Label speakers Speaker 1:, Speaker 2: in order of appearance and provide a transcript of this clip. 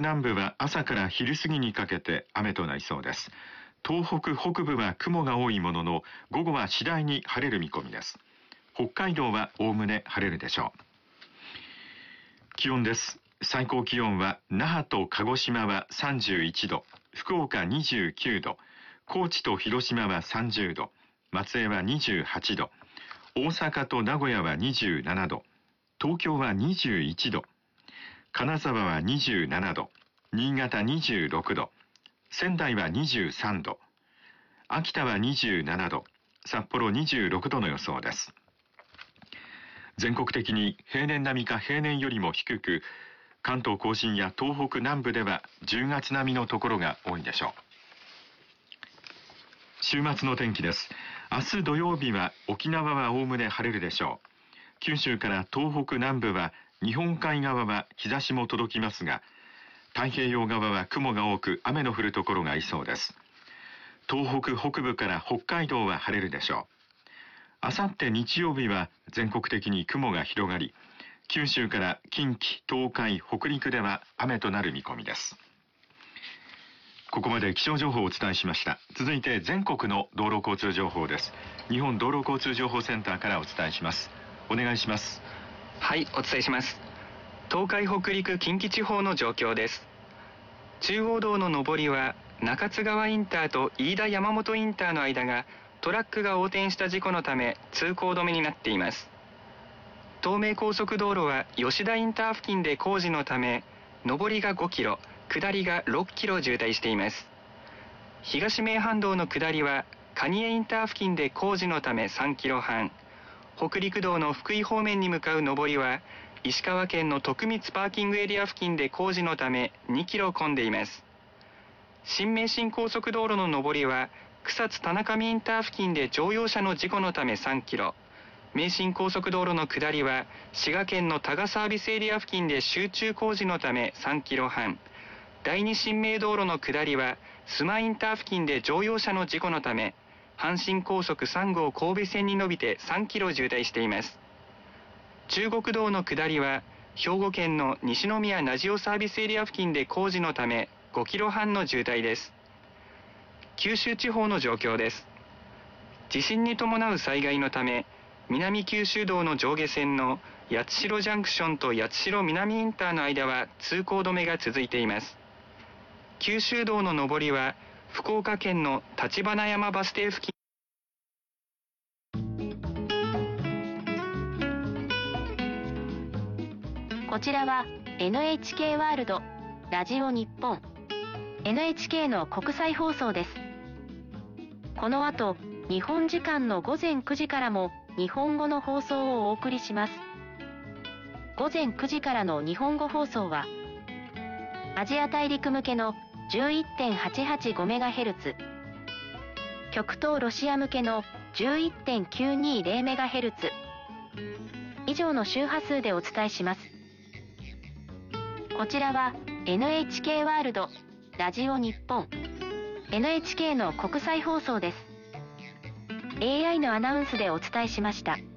Speaker 1: 南部は朝から昼過ぎにかけて雨となりそうです。東北北部は雲が多いものの、午後は次第に晴れる見込みです。北海道はおおむね晴れるでしょう。気温です。最高気温は那覇と鹿児島は31度、福岡29度、高知と広島は30度、松江は28度、大阪と名古屋は27度、東京は21度、金沢は27度、新潟26度、仙台は23度、秋田は27度、札幌26度の予想です。全国的に平年並みか平年よりも低く、関東甲信や東北南部では10月並みのところが多いでしょう。週末の天気です。明日土曜日は沖縄はおおむね晴れるでしょう。九州から東北南部は日本海側は日差しも届きますが、太平洋側は雲が多く雨の降るところがありそうです。東北北部から北海道は晴れるでしょう。あさって日曜日は全国的に雲が広がり、九州から近畿、東海、北陸では雨となる見込みです。ここまで気象情報をお伝えしました。続いて全国の道路交通情報です。日本道路交通情報センターからお伝えします。お願いします。
Speaker 2: はい、お伝えします。東海北陸近畿地方の状況です。中央道の上りは中津川インターと飯田山本インターの間がトラックが横転した事故のため通行止めになっています。東名高速道路は吉田インター付近で工事のため、上りが5キロ、下りが6キロ渋滞しています。東名阪道の下りは蟹江インター付近で工事のため3キロ半、北陸道の福井方面に向かう上りは石川県の徳光パーキングエリア付近で工事のため2キロ混んでいます。新名神高速道路の上りは草津田中見インター付近で乗用車の事故のため3キロ、名神高速道路の下りは滋賀県の多賀サービスエリア付近で集中工事のため3キロ半、第二新名道路の下りは須磨インター付近で乗用車の事故のため阪神高速3号神戸線に伸びて3キロ渋滞しています。中国道の下りは兵庫県の西宮名塩サービスエリア付近で工事のため5キロ半の渋滞です。九州地方の状況です。地震に伴う災害のため南九州道の上下線の八代ジャンクションと八代南インターの間は通行止めが続いています。九州道の上りは福岡県の立花山バス停付近。
Speaker 3: こちらは NHK ワールドラジオ日本 NHK の国際放送です。この後日本時間の午前9時からも日本語の放送をお送りします。午前9時からの日本語放送はアジア大陸向けの 11.885MHz、 極東ロシア向けの 11.920MHz 以上の周波数でお伝えします。こちらは NHK ワールドラジオ日本 NHK の国際放送です。AI のアナウンスでお伝えしました。